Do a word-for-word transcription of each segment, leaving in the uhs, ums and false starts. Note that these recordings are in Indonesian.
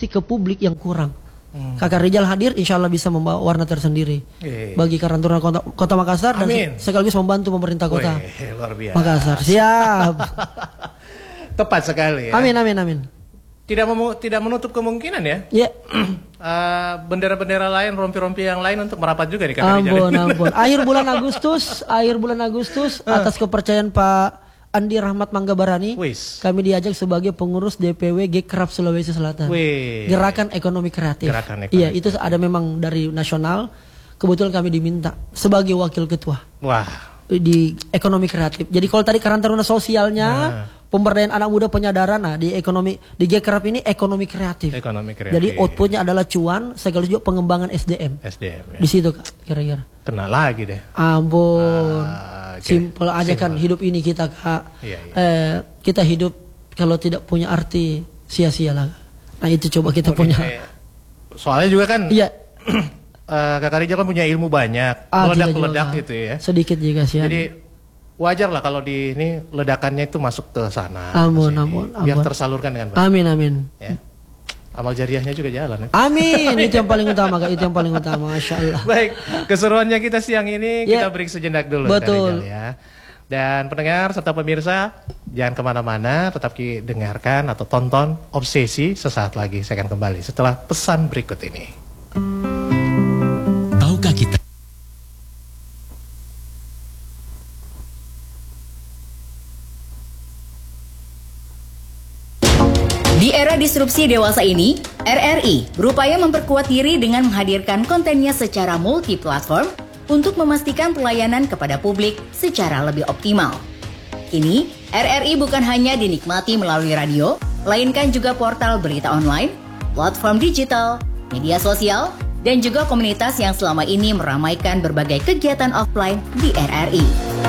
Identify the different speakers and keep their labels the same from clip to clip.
Speaker 1: distribusi ke publik yang kurang. Hmm. Kakak Rijal hadir, insya Allah bisa membawa warna tersendiri Wee. bagi Karang Taruna kota, kota Makassar. Amin. Dan sekaligus membantu pemerintah kota
Speaker 2: Wee, luar biasa.
Speaker 1: Makassar. Siap.
Speaker 2: Tepat sekali ya.
Speaker 1: Amin, amin, amin.
Speaker 2: Tidak memu tidak menutup kemungkinan ya.
Speaker 1: Ya.
Speaker 2: Uh, bendera-bendera lain, rompi-rompi yang lain untuk merapat juga di Kakak Rijal.
Speaker 1: Ampun, ampun. Akhir bulan Agustus, akhir bulan Agustus atas kepercayaan Pak Andi Rahmat Manggabarani, Weiss. Kami diajak sebagai pengurus D P W Gekraf Sulawesi Selatan. Weiss. Gerakan Ekonomi Kreatif. Gerakan Ekonomi. Iya, itu ada memang dari nasional. Kebetulan kami diminta sebagai wakil ketua. Wah. Di Ekonomi Kreatif. Jadi kalau tadi Karang Taruna sosialnya, nah. pemberdayaan anak muda penyadaran, nah di ekonomi di Gekraf ini ekonomi kreatif. Ekonomi kreatif. Jadi outputnya adalah cuan, sekaligus juga pengembangan S D M. S D M. Ya. Di situ kira-kira. Kena lagi deh. Ampun. Ah. Okay. Simpel aja kan hidup ini kita Kak. Iya, iya. Eh, kita hidup kalau tidak punya arti sia-sia lah. Nah itu coba kita okay. punya.
Speaker 2: Soalnya juga kan. Iya. uh, Kakak Rijal kan punya ilmu banyak.
Speaker 1: Ah,
Speaker 2: ledak-ledak gitu ya.
Speaker 1: Sedikit juga sih.
Speaker 2: Jadi wajar lah kalau di ini ledakannya itu masuk ke sana.
Speaker 1: Amin, amin, amin.
Speaker 2: Biar tersalurkan dengan baik.
Speaker 1: Amin, amin. Ya.
Speaker 2: Amal jariahnya juga jalan. Ya?
Speaker 1: Amin, itu yang paling utama Kak, itu yang paling utama, Masya Allah.
Speaker 2: Baik, keseruannya kita siang ini yeah. kita break sejenak dulu.
Speaker 1: Betul.
Speaker 2: Rijal, ya. Dan pendengar serta pemirsa, jangan kemana-mana, tetap dengarkan atau tonton Obsesi sesaat lagi. Saya akan kembali setelah pesan berikut ini.
Speaker 3: Tahukah kita?
Speaker 4: Di era disrupsi dewasa ini, R R I berupaya memperkuat diri dengan menghadirkan kontennya secara multi-platform untuk memastikan pelayanan kepada publik secara lebih optimal. Kini, R R I bukan hanya dinikmati melalui radio, melainkan juga portal berita online, platform digital, media sosial, dan juga komunitas yang selama ini meramaikan berbagai kegiatan offline di R R I.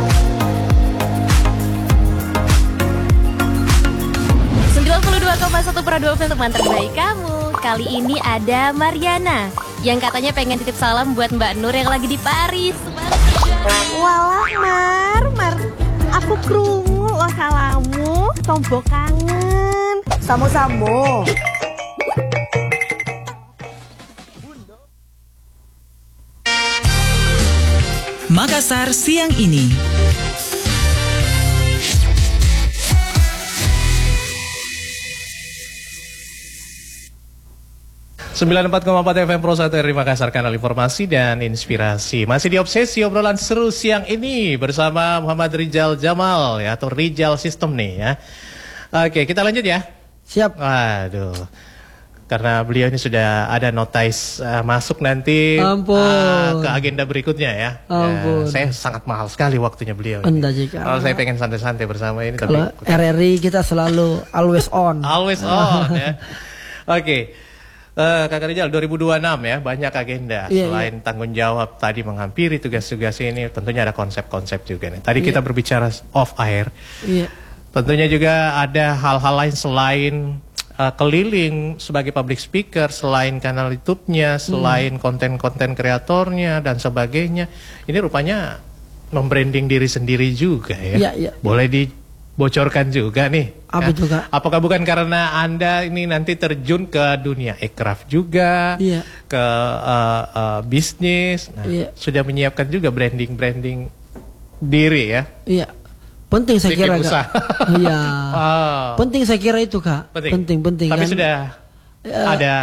Speaker 5: sembilan puluh dua koma satu Pro dua F M teman terbaik kamu. Kali ini ada Mariana yang katanya pengen titip salam buat Mbak Nur yang lagi di Paris.
Speaker 6: Walah Mar, Mar, aku krungu lo salamu, tombo kangen. Samo-samo.
Speaker 3: Makassar siang ini.
Speaker 2: sembilan puluh empat koma empat F M Pro satu R I Makassar, kanal informasi dan inspirasi. Masih di Obsesi, obrolan seru siang ini bersama Muhammad Rijal Jamal ya, atau Rijal System nih ya. Oke, kita lanjut ya.
Speaker 1: Siap.
Speaker 2: Waduh. Karena beliau ini sudah ada notice uh, masuk nanti uh, ke agenda berikutnya ya.
Speaker 1: Ampun.
Speaker 2: Ya, saya sangat mahal sekali waktunya beliau.
Speaker 1: Anda jika.
Speaker 2: Kalau saya pengen santai-santai bersama ini.
Speaker 1: Kalau tapi, R R I kita selalu always on.
Speaker 2: Always on ya. Oke. Okay. Uh, Kakak Rijal, dua ribu dua puluh enam ya, banyak agenda. Yeah, Selain yeah. tanggung jawab tadi menghampiri tugas-tugas ini, tentunya ada konsep-konsep juga nih. Tadi yeah. kita berbicara off air. Yeah. Tentunya juga ada hal-hal lain selain uh, keliling sebagai public speaker, selain kanal YouTube-nya, selain konten-konten mm. kreatornya dan sebagainya. Ini rupanya membranding diri sendiri juga ya. Yeah, yeah. Boleh dibocorkan juga nih.
Speaker 1: Apa
Speaker 2: ya.
Speaker 1: juga?
Speaker 2: Apakah bukan karena Anda ini nanti terjun ke dunia aircraft juga, iya. ke uh, uh, bisnis, nah, iya. sudah menyiapkan juga branding-branding diri ya?
Speaker 1: Iya, penting saya kira Kak. Iya, oh. penting saya kira itu Kak. Penting-penting.
Speaker 2: Tapi
Speaker 1: kan?
Speaker 2: sudah uh, ada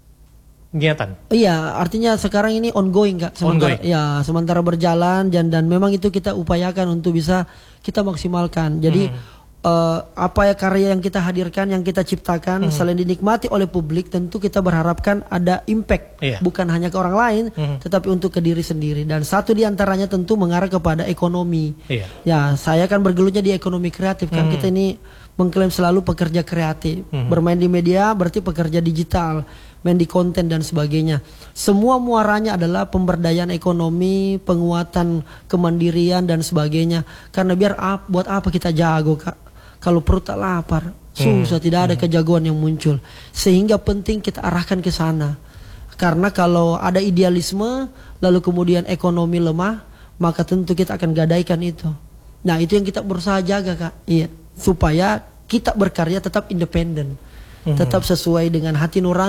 Speaker 2: niatan.
Speaker 1: Iya, artinya sekarang ini ongoing Kak. Sementara, ongoing. Ya, sementara berjalan dan dan memang itu kita upayakan untuk bisa kita maksimalkan. Jadi hmm. Uh, apa ya karya yang kita hadirkan, yang kita ciptakan, hmm. selain dinikmati oleh publik, tentu kita berharapkan ada impact, yeah. bukan hanya ke orang lain, hmm. tetapi untuk ke diri sendiri. Dan satu diantaranya tentu mengarah kepada ekonomi. Yeah. Ya, saya kan bergelutnya di ekonomi kreatif kan, hmm. kita ini mengklaim selalu pekerja kreatif, hmm. bermain di media berarti pekerja digital, main di konten dan sebagainya. Semua muaranya adalah pemberdayaan ekonomi, penguatan kemandirian dan sebagainya. Karena biar ap, buat apa kita jago Kak? Kalau perut tak lapar, susah, hmm. tidak ada hmm. kejagoan yang muncul. Sehingga penting kita arahkan ke sana. Karena kalau ada idealisme, lalu kemudian ekonomi lemah, maka tentu kita akan gadaikan itu. Nah itu yang kita berusaha jaga Kak. Iya. Supaya kita berkarya tetap independen, hmm. tetap sesuai dengan hati nurani.